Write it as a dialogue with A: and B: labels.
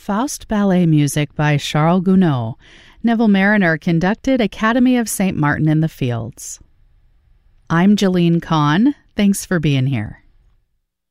A: Faust ballet music by Charles Gounod. Neville Mariner conducted Academy of St. Martin in the Fields. I'm Jolene Kahn. Thanks for being here.